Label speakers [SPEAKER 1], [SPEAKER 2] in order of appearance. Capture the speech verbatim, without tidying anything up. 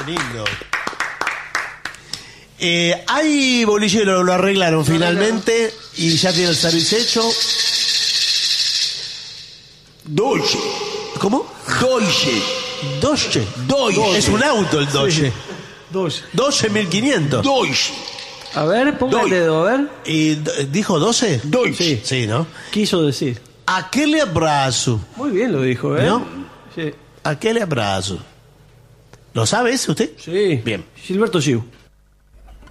[SPEAKER 1] Qué lindo. Eh, hay boliche, lo, lo arreglaron lo finalmente arreglaron. Y ya tiene el servicio hecho.
[SPEAKER 2] Dolce.
[SPEAKER 1] ¿Cómo?
[SPEAKER 2] Dolce.
[SPEAKER 1] Dolce.
[SPEAKER 2] Dolce.
[SPEAKER 1] Es un auto el Dolce.
[SPEAKER 3] Sí. Dolce.
[SPEAKER 1] doce mil quinientos.
[SPEAKER 2] Dolce.
[SPEAKER 3] A ver, ponga el dedo, a ver.
[SPEAKER 1] ¿Y dijo doce?
[SPEAKER 2] Dolce.
[SPEAKER 1] Sí, sí, ¿no?
[SPEAKER 3] Quiso decir.
[SPEAKER 1] Aquel abrazo.
[SPEAKER 3] Muy bien lo dijo, ¿eh?
[SPEAKER 1] ¿No?
[SPEAKER 3] Sí.
[SPEAKER 1] Aquel abrazo. ¿Lo sabe ese usted?
[SPEAKER 3] Sí.
[SPEAKER 1] Bien.
[SPEAKER 3] Gilberto Giu.